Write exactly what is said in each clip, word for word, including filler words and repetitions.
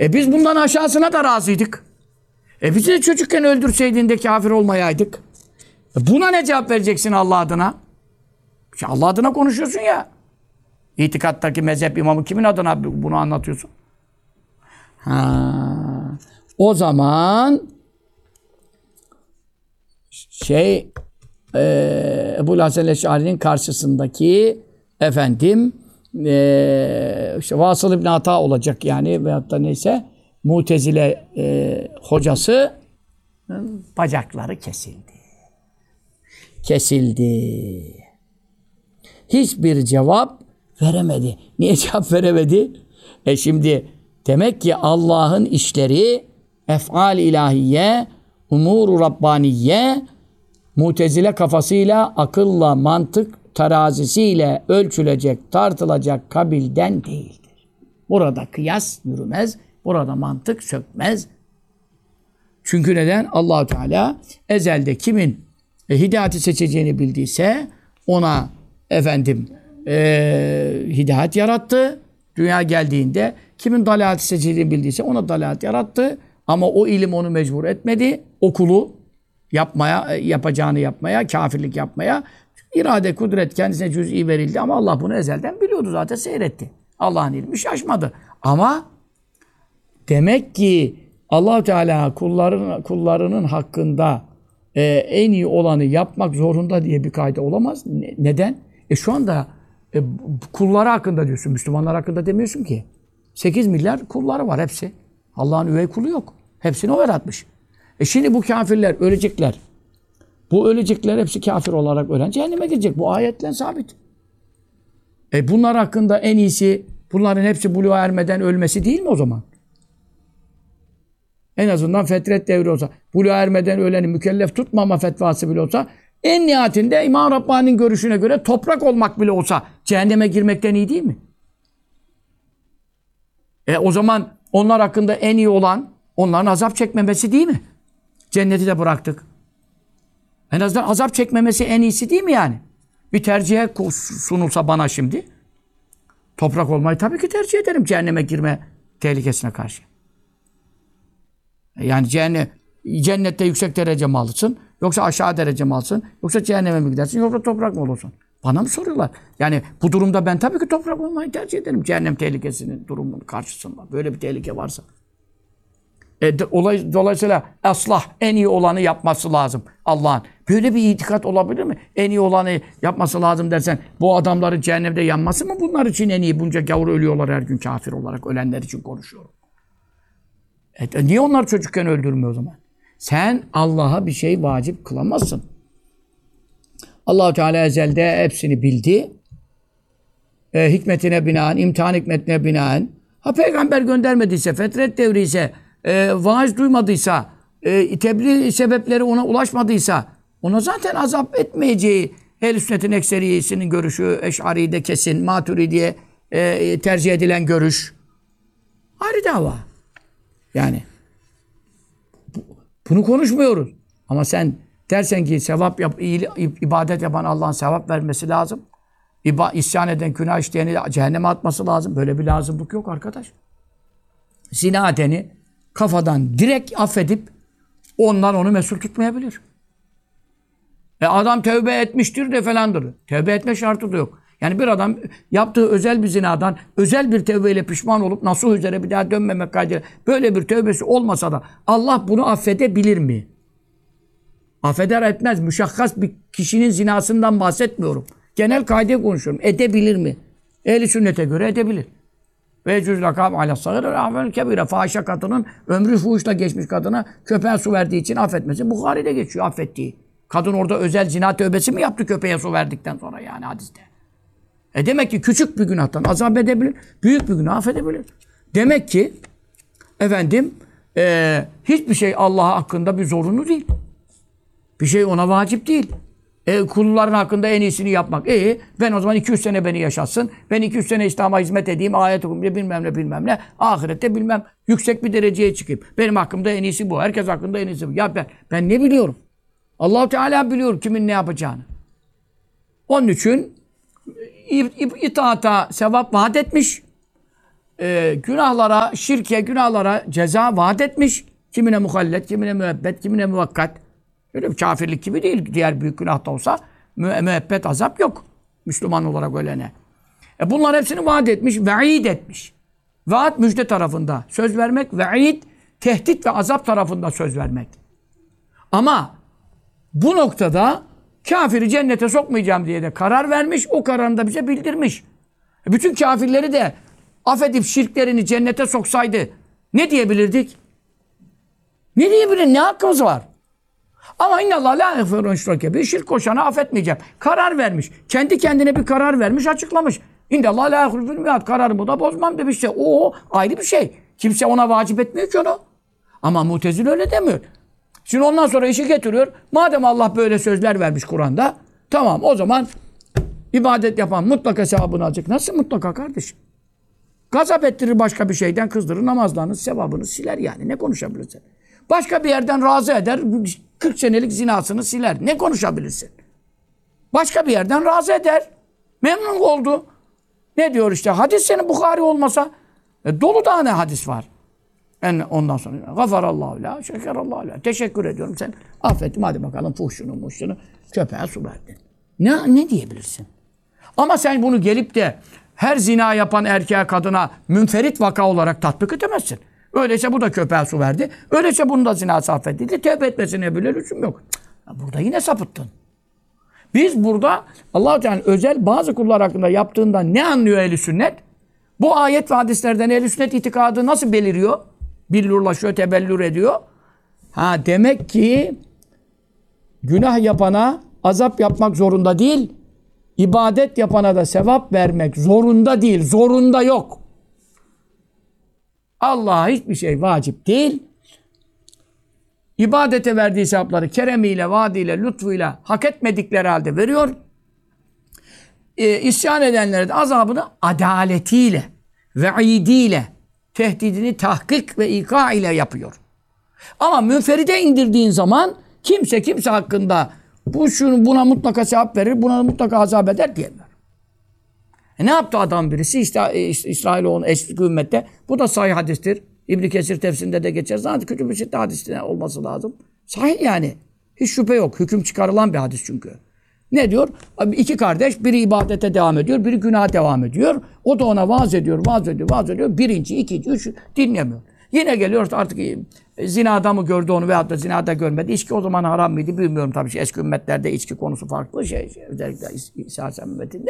E biz bundan aşağısına da razıydık. E bizi de çocukken öldürseydin de kafir olmayaydık. E buna ne cevap vereceksin Allah adına? İşte Allah adına konuşuyorsun ya. İtikattaki mezhep imamı kimin adına bunu anlatıyorsun? Ha. O zaman şey e, Ebu Hasan Eş'ari'nin karşısındaki efendim e, işte Vasıl İbn Ata olacak yani veyahut da neyse Mutezile e, hocası bacakları kesildi. Kesildi. Hiçbir cevap veremedi. Niye cevap veremedi? E şimdi demek ki Allah'ın işleri ef'al ilahiye, umuru rabbaniye, Mutezile kafasıyla, akılla, mantık terazisiyle ölçülecek, tartılacak kabilden değildir. Burada kıyas yürümez, burada mantık sökmez. Çünkü neden? Allah-u Teala ezelde kimin e, hidayeti seçeceğini bildiyse ona efendim e, hidayet yarattı. Dünya geldiğinde kimin dalaleti seçeceğini bildiyse ona dalalet yarattı. Ama o ilim onu mecbur etmedi. Okulu yapmaya, yapacağını yapmaya, kafirlik yapmaya. İrade, kudret kendisine cüz'i verildi ama Allah bunu ezelden biliyordu zaten, seyretti. Allah'ın ilmi şaşmadı. Ama demek ki Allah-u Teala kulların, kullarının hakkında e, en iyi olanı yapmak zorunda diye bir kaide olamaz. Ne, neden? E şu anda e, kulları hakkında diyorsun, Müslümanlar hakkında demiyorsun ki. sekiz milyar kulları var hepsi. Allah'ın üvey kulu yok. Hepsini o yaratmış. E şimdi bu kafirler ölecekler. Bu ölecekler hepsi kafir olarak ölen cehenneme girecek. Bu ayetle sabit. E bunlar hakkında en iyisi bunların hepsi buluğa ermeden ölmesi değil mi o zaman? En azından fetret devri olsa, buluğa ermeden öleni mükellef tutmama fetvası bile olsa, en nihayetinde İmam Rabbani'nin görüşüne göre toprak olmak bile olsa cehenneme girmekten iyi değil mi? E o zaman onlar hakkında en iyi olan onların azap çekmemesi değil mi? Cenneti de bıraktık. En azından azap çekmemesi en iyisi değil mi yani? Bir tercihe sunulsa bana şimdi, toprak olmayı tabii ki tercih ederim cehenneme girme tehlikesine karşı. Yani cehennem, cennette yüksek derece mi alırsın, yoksa aşağı derece mi alırsın, yoksa cehenneme mi gidersin, yoksa toprak mı olursun? Bana mı soruyorlar? Yani bu durumda ben tabii ki toprak olmayı tercih ederim cehennem tehlikesinin durumunun karşısında. Böyle bir tehlike varsa. E, olay, dolayısıyla aslah en iyi olanı yapması lazım Allah'ın. Böyle bir itikat olabilir mi? En iyi olanı yapması lazım dersen bu adamların cehennemde yanması mı bunlar için en iyi? Bunca gavur ölüyorlar her gün kafir olarak. Ölenler için konuşuyorum. E, niye onlar çocukken öldürmüyor o zaman? Sen Allah'a bir şey vacip kılamazsın. Allah-u Teala ezelde hepsini bildi. E, hikmetine binaen, imtihan hikmetine binaen. Ha peygamber göndermediyse, fetret devri ise, e, vaaz duymadıysa, e, tebliğ sebepleri ona ulaşmadıysa, ona zaten azap etmeyeceği ehl-i sünnetin ekseriyesinin görüşü, Eş'ari'de kesin, Maturidi'ye e, tercih edilen görüş. Ayrı dava. Yani bu, bunu konuşmuyoruz. Ama sen dersen ki sevap yap, iyi, ibadet yapan Allah'ın sevap vermesi lazım. İba, isyan eden, günah işleyeni cehenneme atması lazım. Böyle bir lazımlık yok arkadaş. Zina edeni kafadan direkt affedip ondan onu mesul tutmayabilir. E adam tövbe etmiştir de falandır. Tövbe etme şartı da yok. Yani bir adam yaptığı özel bir zinadan özel bir tövbeyle pişman olup nasuh üzere bir daha dönmemek kaydıyla böyle bir tövbesi olmasa da Allah bunu affedebilir mi? Affeder etmez. Müşakkas bir kişinin zinasından bahsetmiyorum. Genel kaide konuşuyorum. Edebilir mi? Ehl-i sünnete göre edebilir. Ve cüz lakam ala sagir ve kebire. Fahişe kadının ömrü fuhuşla geçmiş kadına köpeğe su verdiği için affetmesi. Bukhari'de geçiyor affettiği. Kadın orada özel zina tövbesi mi yaptı köpeğe su verdikten sonra yani hadiste? E demek ki küçük bir günahtan azap edebilir, büyük bir günah affedebilir. Demek ki efendim e, hiçbir şey Allah hakkında bir zorunlu değil. Bir şey ona vacip değil. E, kulların hakkında en iyisini yapmak. E ben o zaman iki yüz sene beni yaşatsın. Ben iki yüz sene İslam'a hizmet edeyim. Ayet okuyayım bilmem ne bilmem ne. Ahirette bilmem yüksek bir dereceye çıkayım. Benim hakkımda en iyisi bu. Herkes hakkında en iyisi bu. Ya ben, ben ne biliyorum? Allah-u Teala biliyor kimin ne yapacağını. Onun için itaata sevap vaat etmiş. e, günahlara, şirke, günahlara ceza vaat etmiş. Kimine muhallet, kimine müebbet, kimine muvakkat. Öyle bir kafirlik gibi değil. Diğer büyük günah da olsa mü müebbet azap yok. Müslüman olarak ölene. E bunlar hepsini vaat etmiş, ve'id etmiş. Vaat müjde tarafında söz vermek, ve'id tehdit ve azap tarafında söz vermek. Ama bu noktada kafiri cennete sokmayacağım diye de karar vermiş, o kararını da bize bildirmiş. E bütün kafirleri de affedip şirklerini cennete soksaydı ne diyebilirdik? Ne diyebilir? Ne hakkımız var? Ama innallâh lâ yagfirun şirke bir şirk koşanı affetmeyeceğim. Karar vermiş. Kendi kendine bir karar vermiş, açıklamış. İnnallâh lâ yagfirun mi'at kararımı da bozmam demiş. İşte o ayrı bir şey. Kimse ona vacip etmiyor ki onu. Ama Mu'tezile öyle demiyor. Şimdi ondan sonra işi getiriyor. Madem Allah böyle sözler vermiş Kur'an'da, tamam o zaman ibadet yapan mutlaka sevabını alacak. Nasıl mutlaka kardeşim? Gazap ettirir başka bir şeyden, kızdırır, namazlarınız sevabını siler yani. Ne konuşabilirsin? Başka bir yerden razı eder, kırk senelik zinasını siler. Ne konuşabilirsin? Başka bir yerden razı eder. Memnun oldu. Ne diyor işte? Hadis senin Bukhari olmasa e, dolu daha ne hadis var? Yani ondan sonra gafarallahu la, şekerallahu la. Teşekkür ediyorum sen. Affettim hadi bakalım fuhşunu muşunu köpeğe su verdin. Ne, ne diyebilirsin? Ama sen bunu gelip de her zina yapan erkeğe kadına münferit vaka olarak tatbik edemezsin. Öyleyse bu da köpeğe su verdi. Öyleyse bunun da zinası affedildi. Tevbe etmesine bile lüzum yok. Cık, burada yine sapıttın. Biz burada Allah-u Teala özel bazı kullar hakkında yaptığından ne anlıyor ehl-i sünnet? Bu ayet ve hadislerden ehl-i sünnet itikadı nasıl beliriyor? Billurlaşıyor, tebellür ediyor. Ha demek ki günah yapana azap yapmak zorunda değil. İbadet yapana da sevap vermek zorunda değil. Zorunda yok. Allah'a hiçbir şey vacip değil. İbadete verdiği sevapları keremiyle, vaadiyle, lütfuyla hak etmedikleri halde veriyor. Ee, isyan edenlere de azabını adaletiyle, ve'idiyle, tehdidini tahkik ve ika ile yapıyor. Ama münferide indirdiğin zaman kimse kimse hakkında bu şunu buna mutlaka sevap verir, buna mutlaka azap eder diyemiyor. E ne yaptı adam birisi? İşte İsrailoğlu'nun eski ümmette. Bu da sahih hadistir. İbn Kesir tefsirinde de geçer. Zaten Kütüb-i Sitte hadisinde olması lazım. Sahih yani. Hiç şüphe yok. Hüküm çıkarılan bir hadis çünkü. Ne diyor? İki kardeş, biri ibadete devam ediyor, biri günaha devam ediyor. O da ona vaaz ediyor, vaaz ediyor, vaaz ediyor. Birinci, ikinci, üç dinlemiyor. Yine geliyor artık zinada mı gördü onu veyahut da zinada görmedi. İçki o zaman haram mıydı bilmiyorum tabii. Şey, eski ümmetlerde içki konusu farklı şey. şey özellikle İsa ümmetinde.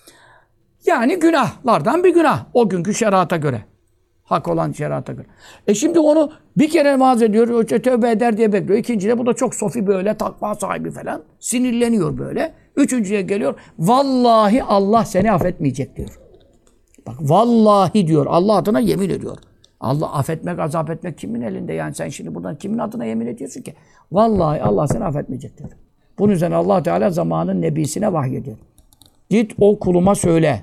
Yani günahlardan bir günah. O günkü şerata göre. Hak olan şerata göre. E şimdi onu bir kere vaaz ediyor, tövbe eder diye bekliyor. İkincide bu da çok sofi böyle, takva sahibi falan. Sinirleniyor böyle. Üçüncüye geliyor. Vallahi Allah seni affetmeyecek diyor. Bak vallahi diyor. Allah adına yemin ediyor. Allah affetmek, azap etmek kimin elinde? Yani sen şimdi buradan kimin adına yemin ediyorsun ki? Vallahi Allah seni affetmeyecek diyor. Bunun üzerine Allah Teala zamanın nebisine vahyediyor. Git o kuluma söyle.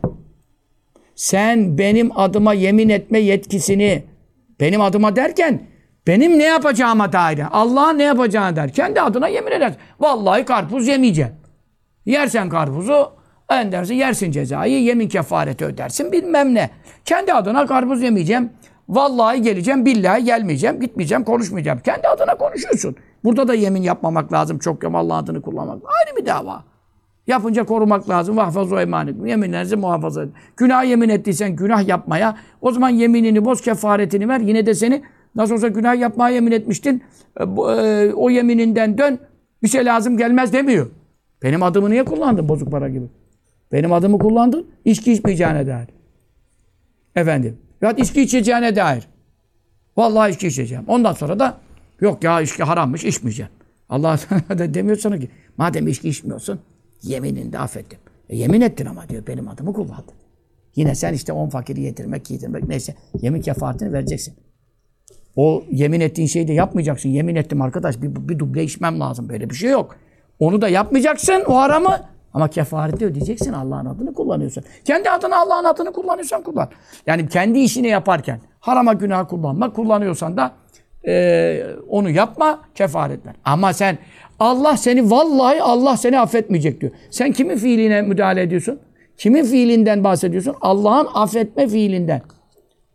Sen benim adıma yemin etme yetkisini, benim adıma derken, benim ne yapacağıma dair, Allah'ın ne yapacağına der. Kendi adına yemin eder. Vallahi karpuz yemeyeceğim. Yersen karpuzu, en dersin yersin cezayı, yemin kefareti ödersin bilmem ne. Kendi adına karpuz yemeyeceğim. Vallahi geleceğim, billahi gelmeyeceğim, gitmeyeceğim, konuşmayacağım. Kendi adına konuşuyorsun. Burada da yemin yapmamak lazım. Çok yok Allah'ın adını kullanmak. Aynı bir dava. Yapınca korumak lazım. Vahfazu emanet. Yeminlerinizi muhafaza edin. Günah yemin ettiysen günah yapmaya, o zaman yeminini boz, kefaretini ver. Yine de seni nasıl olsa günah yapmaya yemin etmiştin. E, bu, e, o yemininden dön. Bir şey lazım gelmez demiyor. Benim adımı niye kullandın bozuk para gibi? Benim adımı kullandın. İçki içmeyeceğine dair. Efendim. Ya içki içeceğine dair. Vallahi içki içeceğim. Ondan sonra da yok ya içki harammış, içmeyeceğim. Allah da demiyor sana ki madem içki içmiyorsun yeminini affettim. E, yemin ettin ama diyor benim adımı kullandın. Yine sen işte on fakiri yedirmek, giydirmek neyse yemin kefaretini vereceksin. O yemin ettiğin şeyi de yapmayacaksın. Yemin ettim arkadaş bir, bir duble içmem lazım. Böyle bir şey yok. Onu da yapmayacaksın o haramı. Ama kefareti ödeyeceksin. Allah'ın adını kullanıyorsun. Kendi adına Allah'ın adını kullanıyorsan kullan. Yani kendi işini yaparken harama günah kullanma kullanıyorsan da e, onu yapma kefaret ver. Ama sen Allah seni vallahi Allah seni affetmeyecek diyor. Sen kimin fiiline müdahale ediyorsun? Kimin fiilinden bahsediyorsun? Allah'ın affetme fiilinden.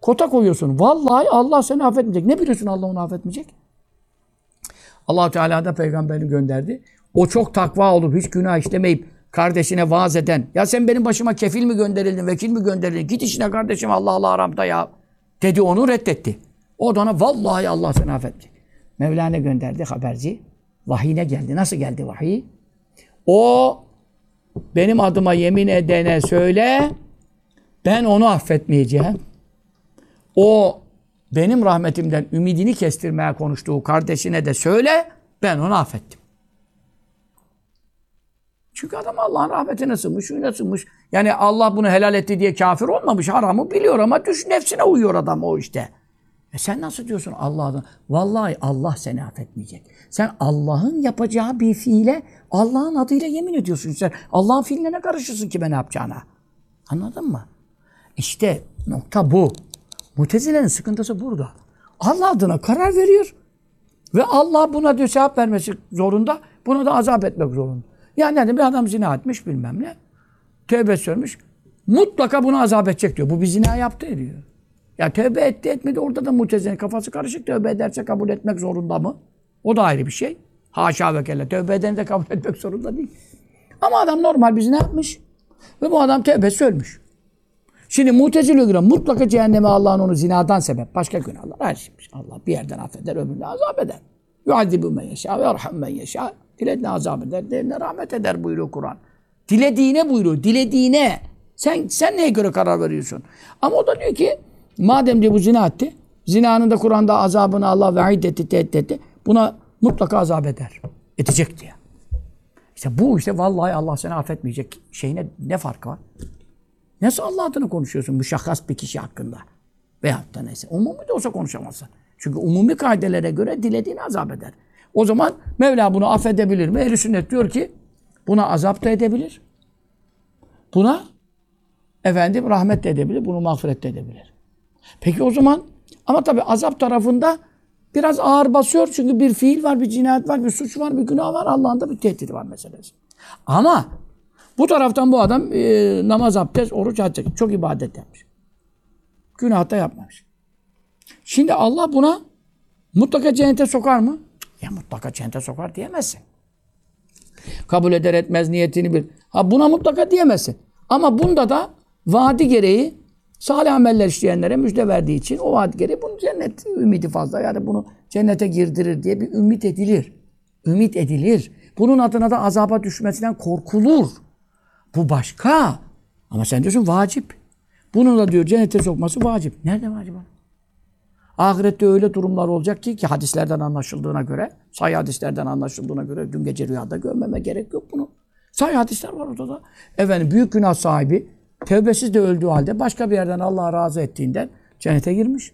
Kota koyuyorsun. Vallahi Allah seni affetmeyecek. Ne biliyorsun Allah onu affetmeyecek? Allah Teala da peygamberini gönderdi. O çok takva olup hiç günah işlemeyip kardeşine vaaz eden. Ya sen benim başıma kefil mi gönderildin, vekil mi gönderildin? Git işine kardeşim, Allah Allah aramda ya. Dedi, onu reddetti. O da ona vallahi Allah seni affetmeyecek. Mevlana gönderdi haberci. Vahiyine geldi. Nasıl geldi vahiy? O benim adıma yemin edene söyle, ben onu affetmeyeceğim. O benim rahmetimden ümidini kestirmeye konuştuğu kardeşine de söyle, ben onu affettim. Çünkü adam Allah'ın rahmetine sığmış, suyuna sığmış. Yani Allah bunu helal etti diye kafir olmamış, haramı biliyor ama düş nefsine uyuyor adam o işte. E sen nasıl diyorsun Allah'dan? Vallahi Allah seni affetmeyecek. Sen Allah'ın yapacağı bir fiile Allah'ın adıyla yemin ediyorsun. Sen Allah'ın fiiline ne karışırsın ki ben ne yapacağına? Anladın mı? İşte nokta bu. Mutezile'nin sıkıntısı burada. Allah adına karar veriyor. Ve Allah buna diyor cevap vermesi zorunda. Buna da azap etmek zorunda. Yani yani bir adam zina etmiş bilmem ne. Tövbe sürmüş. Mutlaka bunu azap edecek diyor. Bu bir zina yaptı diyor. Ya tövbe etti etmedi orada da Mutezile'nin kafası karışık. Tövbe ederse kabul etmek zorunda mı? O da ayrı bir şey. Haşa ve kella. Tövbe edeni de kabul etmek zorunda değil. Ama adam normal bir zina yapmış. Ve bu adam tövbe ölmüş. Şimdi Mutezile'ye göre mutlaka cehenneme Allah'ın onu zinadan sebep. Başka günahlar. Her şey. Allah bir yerden affeder, öbürüne azap eder. Yuazibu men yeşâ ve yerham men yeşâ. Dilediğine azap eder, dilediğine rahmet eder buyuruyor Kur'an. Dilediğine buyuruyor, dilediğine. Sen sen neye göre karar veriyorsun? Ama o da diyor ki, madem diyor bu zina etti, zinanın da Kur'an'da azabını Allah vaid etti, tehdit etti. Buna mutlaka azap eder. Edecek diye. İşte bu işte vallahi Allah seni affetmeyecek şeyine ne farkı var? Nasıl Allah adına konuşuyorsun müşahhas bir kişi hakkında? Veyahut da neyse. Umumi de olsa konuşamazsın. Çünkü umumi kaidelere göre dilediğini azap eder. O zaman Mevla bunu affedebilir mi? Ehl-i Sünnet diyor ki buna azap da edebilir. Buna efendim rahmet de edebilir. Bunu mağfiret de edebilir. Peki o zaman ama tabii azap tarafında biraz ağır basıyor. Çünkü bir fiil var, bir cinayet var, bir suç var, bir günah var. Allah'ın da bir tehdidi var meselesi. Ama bu taraftan bu adam e, namaz, abdest, oruç, hac, çok ibadet yapmış. Günah da yapmamış. Şimdi Allah buna mutlaka cennete sokar mı? Ya mutlaka cennete sokar diyemezsin. Kabul eder etmez niyetini bil. Ha buna mutlaka diyemezsin. Ama bunda da vaadi gereği salih ameller işleyenlere müjde verdiği için o vaadi gereği bunun cennet ümidi fazla. Yani bunu cennete girdirir diye bir ümit edilir. Ümit edilir. Bunun adına da azaba düşmesinden korkulur. Bu başka. Ama sen diyorsun vacip. Bunun da diyor cennete sokması vacip. Nerede vacip? Ahirette öyle durumlar olacak ki, ki hadislerden anlaşıldığına göre, sahih hadislerden anlaşıldığına göre dün gece rüyada görmeme gerek yok bunu. Sahih hadisler var orada. Efendim büyük günah sahibi tevbesiz de öldüğü halde başka bir yerden Allah'a razı ettiğinden cennete girmiş.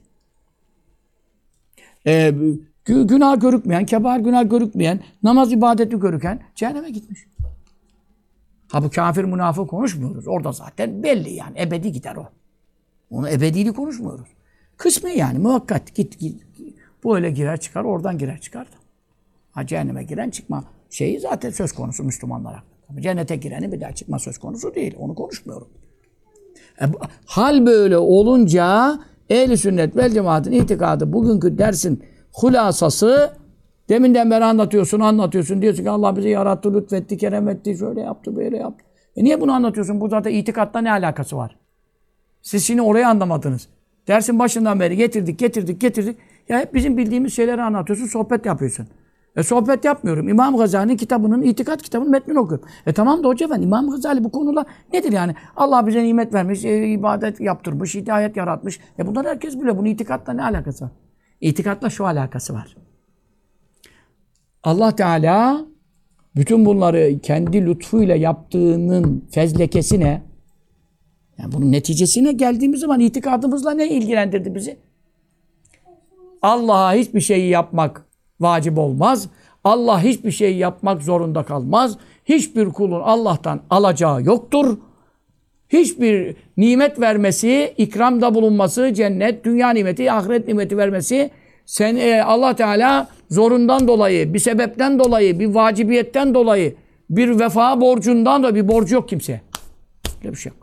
Ee, günah görükmeyen, kebair günah görükmeyen, namaz ibadeti görüken cehenneme gitmiş. Ha bu kafir münafık konuşmuyoruz. Orada zaten belli yani. Ebedi gider o. Onu ebedili konuşmuyoruz. Kısmı yani muhakkak git, git. Bu öyle girer çıkar, oradan girer çıkar. Ha cehenneme giren çıkma şeyi zaten söz konusu Müslümanlara. Cennete gireni bir daha çıkma söz konusu değil. Onu konuşmuyorum. E, hal böyle olunca Ehl-i Sünnet vel Cemaat'in itikadı bugünkü dersin hulasası deminden beri anlatıyorsun, anlatıyorsun. Diyorsun ki Allah bizi yarattı, lütfetti, kerem etti, şöyle yaptı, böyle yaptı. E niye bunu anlatıyorsun? Bu zaten itikatla ne alakası var? Siz şimdi orayı anlamadınız. Dersin başından beri getirdik, getirdik, getirdik. Ya hep bizim bildiğimiz şeyleri anlatıyorsun, sohbet yapıyorsun. E sohbet yapmıyorum. İmam Gazali'nin kitabının, itikat kitabının metnini okuyorum. E tamam da hoca ben, İmam Gazali bu konular nedir yani? Allah bize nimet vermiş, e, ibadet yaptırmış, hidayet yaratmış. E bunlar herkes biliyor. Bunun itikatla ne alakası var? İtikatla şu alakası var. Allah Teala bütün bunları kendi lütfuyla yaptığının fezlekesine, yani bunun neticesine geldiğimiz zaman itikadımızla ne ilgilendirdi bizi? Allah'a hiçbir şeyi yapmak vacip olmaz. Allah hiçbir şeyi yapmak zorunda kalmaz. Hiçbir kulun Allah'tan alacağı yoktur. Hiçbir nimet vermesi, ikramda bulunması, cennet, dünya nimeti, ahiret nimeti vermesi, sen e, Allah Teala zorundan dolayı, bir sebepten dolayı, bir vacibiyetten dolayı, bir vefa borcundan dolayı bir borcu yok kimseye. Öyle bir şey yok.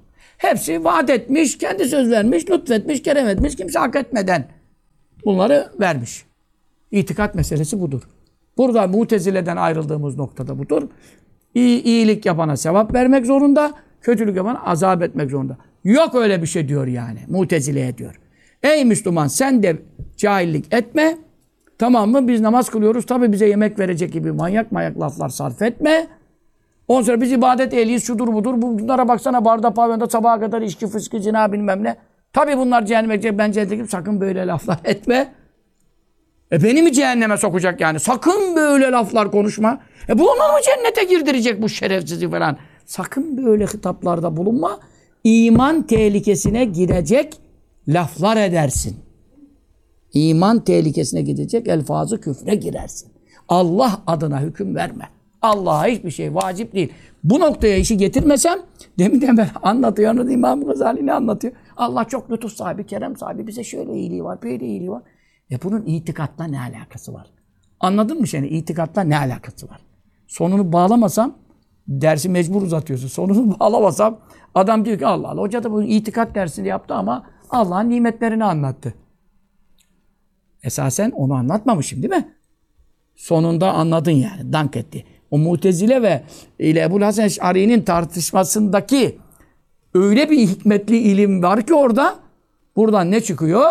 Hepsi vaat etmiş, kendi söz vermiş, lütfetmiş, kerem etmiş, kimse hak etmeden bunları vermiş. İtikat meselesi budur. Burada Mutezile'den ayrıldığımız noktada budur. İyi, iyilik yapana sevap vermek zorunda, kötülük yapana azap etmek zorunda. Yok öyle bir şey diyor yani. Mutezile'ye diyor. Ey Müslüman sen de cahillik etme. Tamam mı? Biz namaz kılıyoruz. Tabii bize yemek verecek gibi manyak manyak laflar sarf etme. Ondan sonra biz ibadet ehliyiz, şudur budur. Bunlara baksana barda pavyonda sabaha kadar içki, fıskı, zina bilmem ne. Tabii bunlar cehenneme gidecek, ben cennete gidip sakın böyle laflar etme. E beni mi cehenneme sokacak yani? Sakın böyle laflar konuşma. E bu onu mu cennete girdirecek bu şerefsizi falan? Sakın böyle hitaplarda bulunma. İman tehlikesine girecek laflar edersin. İman tehlikesine gidecek elfazı küfre girersin. Allah adına hüküm verme. Allah'a hiçbir şey vacip değil. Bu noktaya işi getirmesem, deminden ben anlatıyor, İmam Gazali ne anlatıyor? Allah çok lütuf sahibi, kerem sahibi, bize şöyle iyiliği var, böyle iyiliği var. E bunun itikatla ne alakası var? Anladın mı seni? İtikatla ne alakası var? Sonunu bağlamasam, dersi mecbur uzatıyorsun. Sonunu bağlamasam, adam diyor ki Allah Allah, hoca da bu itikat dersini yaptı ama Allah'ın nimetlerini anlattı. Esasen onu anlatmamışım değil mi? Sonunda anladın yani, dank etti. O Mutezile ve ile Ebu Hasan Eş'ari'nin tartışmasındaki öyle bir hikmetli ilim var ki orada, buradan ne çıkıyor?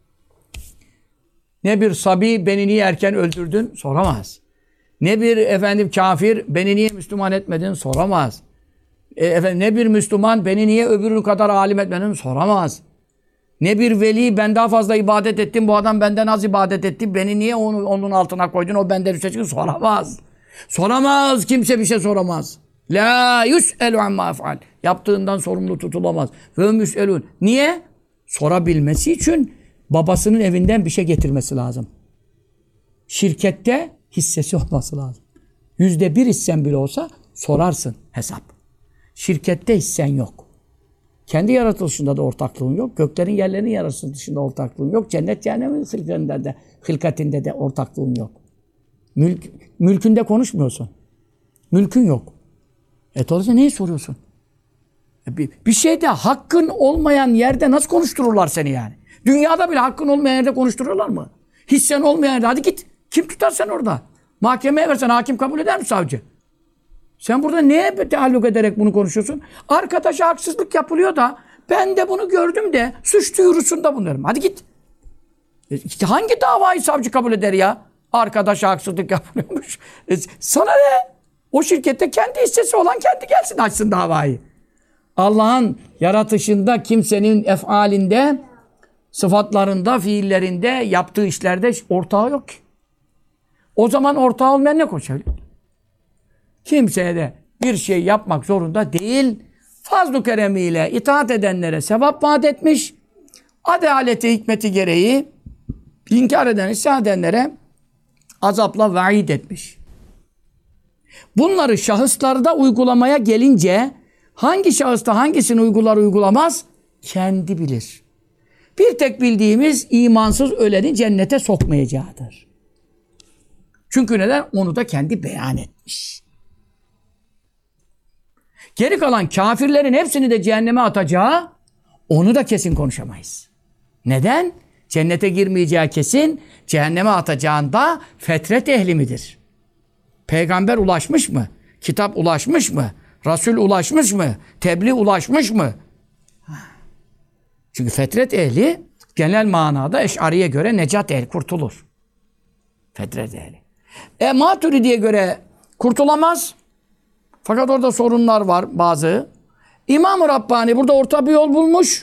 Ne bir sabi beni niye erken öldürdün soramaz. Ne bir efendim kafir beni niye Müslüman etmedin soramaz. E, efendim, ne bir Müslüman beni niye öbürü kadar alim etmedin soramaz. Ne bir veli ben daha fazla ibadet ettim, bu adam benden az ibadet etti, beni niye onu, onun altına koydun, o benden üstüne çıktı soramaz. Soramaz, kimse bir şey soramaz. La yus'elu amma ef'al. Yaptığından sorumlu tutulamaz. Ve yus'elun. Niye? Sorabilmesi için babasının evinden bir şey getirmesi lazım. Şirkette hissesi olması lazım. Yüzde bir hissen bile olsa sorarsın hesap. Şirkette hissen yok. Kendi yaratılışında da ortaklığın yok. Göklerin yerlerin yaratılışında ortaklığın yok. Cennet cehennemin hılkatinde de, hılkatinde de ortaklığın yok. Mülk, mülkünde konuşmuyorsun. Mülkün yok. E dolayısıyla neyi soruyorsun? E bir, bir şeyde hakkın olmayan yerde nasıl konuştururlar seni yani? Dünyada bile hakkın olmayan yerde konuştururlar mı? Hissen olmayan yerde. Hadi git. Kim tutar sen orada? Mahkemeye versen hakim kabul eder mi savcı? Sen burada neye taalluk ederek bunu konuşuyorsun? Arkadaşa haksızlık yapılıyor da ben de bunu gördüm de suç duyurusunda bulunuyorum. Hadi git. E, hangi davayı savcı kabul eder ya? Arkadaşa haksızlık yapılıyormuş. E, sana ne? O şirkette kendi hissesi olan kendi gelsin açsın davayı. Allah'ın yaratışında kimsenin efalinde, sıfatlarında, fiillerinde, yaptığı işlerde ortağı yok ki. O zaman ortağı olmayan ne konuşabilir? Kimseye de bir şey yapmak zorunda değil. Fazl-ı keremiyle itaat edenlere sevap vaat etmiş. Adaleti, hikmeti gereği inkar eden, isyan edenlere azapla vaid etmiş. Bunları şahıslarda uygulamaya gelince hangi şahısta hangisini uygular uygulamaz kendi bilir. Bir tek bildiğimiz imansız öleni cennete sokmayacağıdır. Çünkü neden? Onu da kendi beyan etmiş. Geri kalan kafirlerin hepsini de cehenneme atacağı, onu da kesin konuşamayız. Neden? Cennete girmeyeceği kesin, cehenneme atacağında fetret ehli midir? Peygamber ulaşmış mı? Kitap ulaşmış mı? Resul ulaşmış mı? Tebliğ ulaşmış mı? Çünkü fetret ehli genel manada Eş'ariye göre necat ehli, kurtulur. Fetret ehli. E Maturidi'ye göre kurtulamaz. Fakat orada sorunlar var bazı. İmam-ı Rabbani burada orta bir yol bulmuş.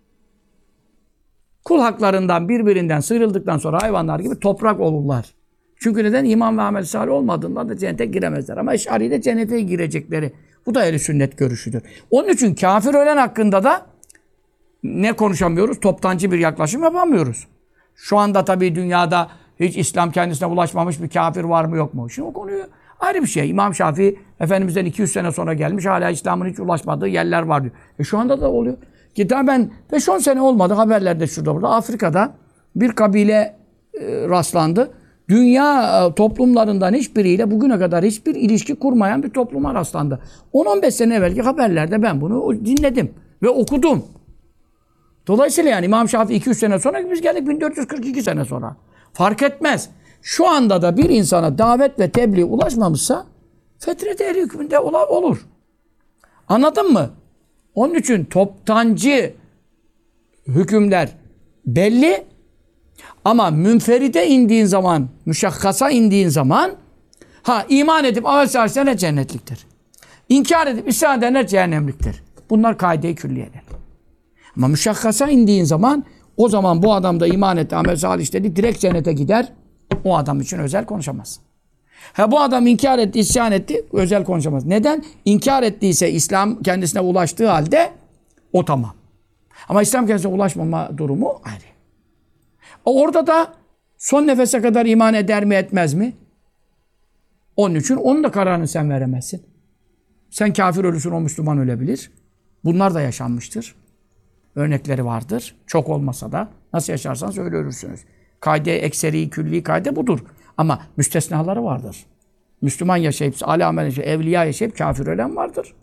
Kul haklarından birbirinden sıyrıldıktan sonra hayvanlar gibi toprak olurlar. Çünkü neden? İman ve amel salih olmadığından da cennete giremezler. Ama Eş'ari'de cennete girecekleri. Bu da ehl-i sünnet görüşüdür. Onun için kafir ölen hakkında da ne konuşamıyoruz? Toptancı bir yaklaşım yapamıyoruz. Şu anda tabii dünyada hiç İslam kendisine ulaşmamış bir kafir var mı yok mu? Şimdi o konuyu ayrı bir şey. İmam Şafii Efendimiz'den iki yüz sene sonra gelmiş. Hala İslam'ın hiç ulaşmadığı yerler var diyor. E şu anda da oluyor. Ben beş on sene olmadı haberlerde şurada burada. Afrika'da bir kabile e, rastlandı. Dünya e, toplumlarından hiçbiriyle bugüne kadar hiçbir ilişki kurmayan bir topluma rastlandı. on on beş sene evvelki haberlerde ben bunu dinledim. Ve okudum. Dolayısıyla yani İmam Şafii iki üç sene sonra, biz geldik bin dört yüz kırk iki sene sonra. Fark etmez. Şu anda da bir insana davet ve tebliğ ulaşmamışsa fetret-i ehli hükmünde olur. Anladın mı? Onun için toptancı hükümler belli ama münferide indiğin zaman, müşakkasa indiğin zaman ha iman edip amel salih edenler cennetliktir. İnkar edip isyan edenler cehennemliktir. Bunlar kaide-i külliyeler. Ama müşakkasa indiğin zaman o zaman bu adam da iman etti, amel salih işledi, direkt cennete gider. O adam için özel konuşamaz. Ha bu adam inkar etti, isyan etti, özel konuşamaz. Neden? İnkar ettiyse İslam kendisine ulaştığı halde o tamam. Ama İslam kendisine ulaşmama durumu ayrı. Orada da son nefese kadar iman eder mi etmez mi? Onun için onun da kararını sen veremezsin. Sen kafir ölürsün, o Müslüman ölebilir. Bunlar da yaşanmıştır. Örnekleri vardır. Çok olmasa da nasıl yaşarsanız öyle ölürsünüz. Kaide, ekseri, külli kaide budur. Ama müstesnaları vardır. Müslüman yaşayıp, âli amel yaşayıp, evliya yaşayıp kafir ölen vardır.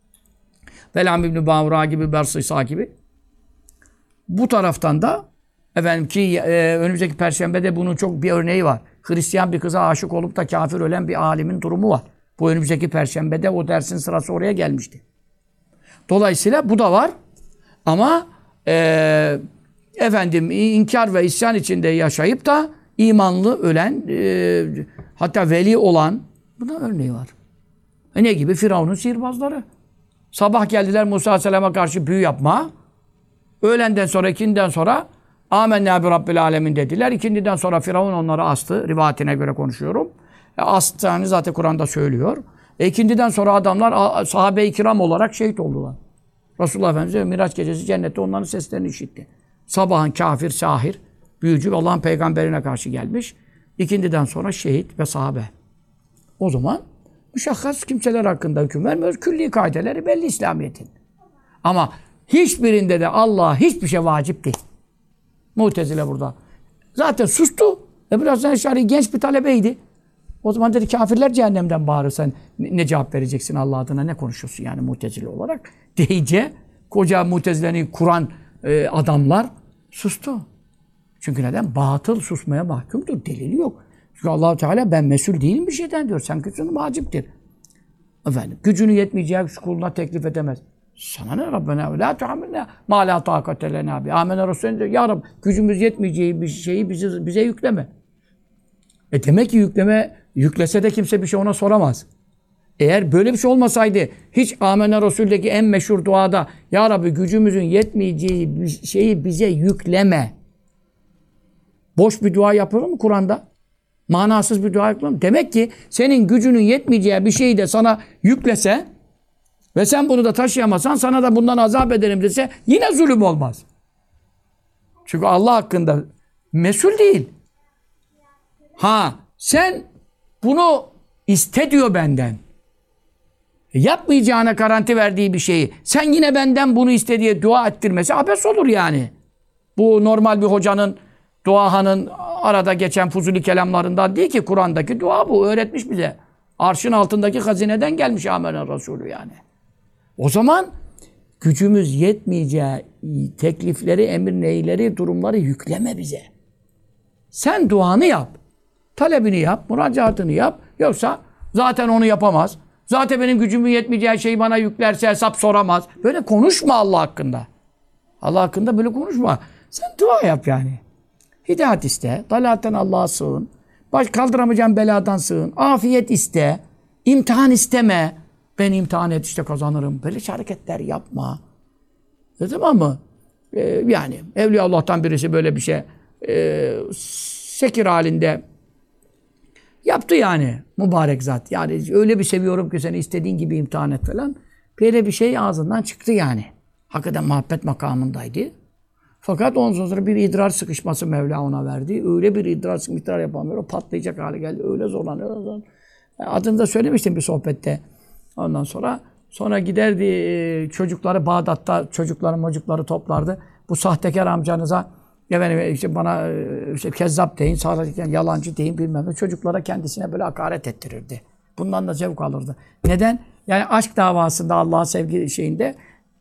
Velam İbn-i Bavra gibi, Bersisa gibi. Bu taraftan da efendim ki e, önümüzdeki Perşembe'de bunun çok bir örneği var. Hristiyan bir kıza aşık olup da kafir ölen bir alimin durumu var. Bu önümüzdeki Perşembe'de o dersin sırası oraya gelmişti. Dolayısıyla bu da var. Ama e, efendim inkar ve isyan içinde yaşayıp da imanlı ölen e, hatta veli olan buna örneği var. E ne gibi? Firavun'un sihirbazları. Sabah geldiler Musa Aleyhisselam'a karşı büyü yapma. Öğlenden sonra, ikindiden sonra Âmennâ bi Rabbil âlemin dediler. İkindiden sonra Firavun onları astı. Rivayetine göre konuşuyorum. E, astığını zaten Kur'an'da söylüyor. E, ikindiden sonra adamlar sahabe-i kiram olarak şehit oldular. Resulullah Efendimiz Miraç gecesi cennette onların seslerini işitti. Sabahın kafir, sahir, büyücü Allah'ın peygamberine karşı gelmiş. İkindiden sonra şehit ve sahabe. O zaman müşahhas kimseler hakkında hüküm vermiyoruz. Külli kaideleri belli İslamiyet'in. Ama hiçbirinde de Allah'a hiçbir şey vacip değil. Mu'tezile burada. Zaten sustu. Ebu Hasan Eş'ari genç bir talebeydi. O zaman dedi kafirler cehennemden bağırır. Sen ne cevap vereceksin Allah adına, ne konuşuyorsun yani Mu'tezile olarak? Deyince koca Mu'tezile'nin kuran e, adamlar sustu. Çünkü neden? Batıl susmaya mahkumdur. Delili yok. Çünkü Allah Teala ben mesul değilim bir şeyden diyor. Sen gücün vaciptir. Efendim gücünü yetmeyeceği kuluna teklif edemez. Sana ne Rabbena la tuhamilna ma la taqate lena bi. Âmene Resulü diyor. Ya Rabbi gücümüz yetmeyeceği bir şeyi bize, bize yükleme. E demek ki yükleme yüklese de kimse bir şey ona soramaz. Eğer böyle bir şey olmasaydı hiç Âmene Resul'deki en meşhur duada Ya Rabbi gücümüzün yetmeyeceği bir şeyi bize yükleme. Boş bir dua yapılır mı Kur'an'da? Manasız bir dua yapılır mı? Demek ki senin gücünün yetmeyeceği bir şeyi de sana yüklese ve sen bunu da taşıyamasan sana da bundan azap ederim dese yine zulüm olmaz. Çünkü Allah hakkında mesul değil. Ha sen bunu iste diyor benden. Yapmayacağına garanti verdiği bir şeyi sen yine benden bunu iste diye dua ettirmesi abes olur yani. Bu normal bir hocanın, duahanın arada geçen fuzuli kelamlarından değil ki Kur'an'daki dua bu. Öğretmiş bize. Arşın altındaki hazineden gelmiş Âmene Resulü yani. O zaman gücümüz yetmeyeceği teklifleri, emir neyleri, durumları yükleme bize. Sen duanı yap. Talebini yap, müracaatını yap. Yoksa zaten onu yapamaz. Zaten benim gücümün yetmeyeceği şeyi bana yüklerse hesap soramaz. Böyle konuşma Allah hakkında. Allah hakkında böyle konuşma. Sen dua yap yani. Hidayet iste. Dalatten Allah'a sığın. Baş kaldıramayacağın beladan sığın. Afiyet iste. İmtihan isteme. Ben imtihan et işte kazanırım. Böyle hareketler yapma. E, tamam mı? Ee, yani Evliya Allah'tan birisi böyle bir şey e, sekir halinde yaptı yani mübarek zat. Yani öyle bir seviyorum ki seni istediğin gibi imtihan et falan. Böyle bir şey ağzından çıktı yani. Hakikaten muhabbet makamındaydı. Fakat ondan sonra bir idrar sıkışması Mevla ona verdi. Öyle bir idrar sıkışması idrar yapamıyor. O patlayacak hale geldi. Öyle zorlanıyor. Adını da söylemiştim bir sohbette. Ondan sonra sonra giderdi çocukları Bağdat'ta çocukları mocukları toplardı. Bu sahtekar amcanıza efendim işte bana işte kezzap deyin, sahtekar, yalancı deyin bilmem ne. Çocuklara kendisine böyle hakaret ettirirdi. Bundan da zevk alırdı. Neden? Yani aşk davasında Allah'a sevgi şeyinde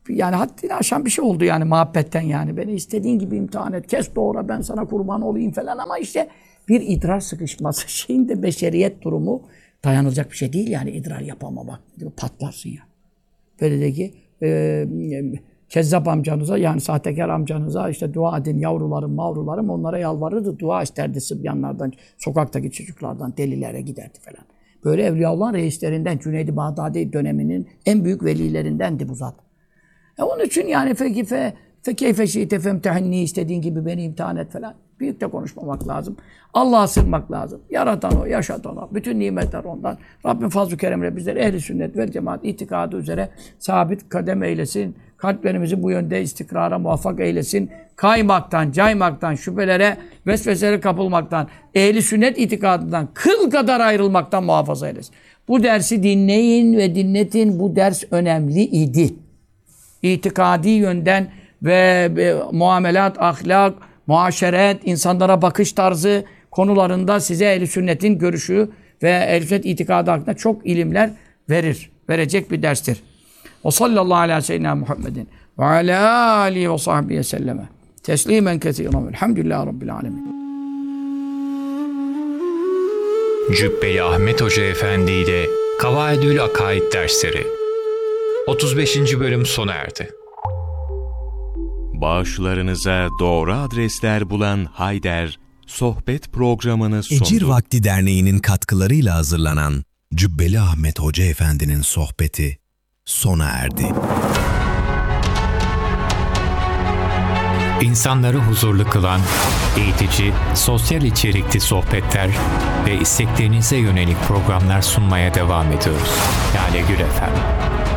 yani haddini aşan bir şey oldu yani muhabbetten yani. Beni istediğin gibi imtihan et, kes doğra, ben sana kurban olayım falan ama işte bir idrar sıkışması şeyinde beşeriyet durumu dayanılacak bir şey değil yani idrar yapamamak. Patlarsın ya. Böyle de ki e, Kezzap amcanıza yani sahtekar amcanıza işte dua edin yavrularım mavrularım onlara yalvarırdı. Dua isterdi sıbyanlardan, sokaktaki çocuklardan delilere giderdi falan. Böyle Evliyaullah'ın reislerinden Cüneyd-i Bağdadi döneminin en büyük velilerindendi bu zat. E onun için yani fekife fekeyfe şiite femtehinni istediğin gibi beni imtihan et falan. Büyük de konuşmamak lazım. Allah'a sığınmak lazım. Yaratan o, yaşatan o. Bütün nimetler ondan. Rabbim fazl-ı keremle bizleri ehli sünnet vel cemaat itikadı üzere sabit kadem eylesin. Kalplerimizi bu yönde istikrara muvaffak eylesin. Kaymaktan, caymaktan, şüphelere, vesveselere kapılmaktan, ehli sünnet itikadından kıl kadar ayrılmaktan muhafaza eylesin. Bu dersi dinleyin ve dinletin. Bu ders önemli idi. İtikadi yönden ve, ve muamelat, ahlak, muaşeret, insanlara bakış tarzı konularında size ehl-i sünnetin görüşü ve ehl-i sünnet itikadı hakkında çok ilimler verir. Verecek bir derstir. O sallallahu aleyhi ve seyyidina Muhammedin ve alâ âlihi ve sahbihi selleme. Teslimen kesiren. Elhamdülillahi Rabbil alemin. Cübbeli Ahmet Hoca Efendi ile Kavaidül Akaid dersleri otuz beşinci bölüm sona erdi. Bağışlarınıza doğru adresler bulan Hayder, sohbet programını sundu. Ecir Vakti Derneği'nin katkılarıyla hazırlanan Cübbeli Ahmet Hoca Efendi'nin sohbeti sona erdi. İnsanları huzurlu kılan, eğitici, sosyal içerikli sohbetler ve isteklerinize yönelik programlar sunmaya devam ediyoruz. Lale Gül Efendi.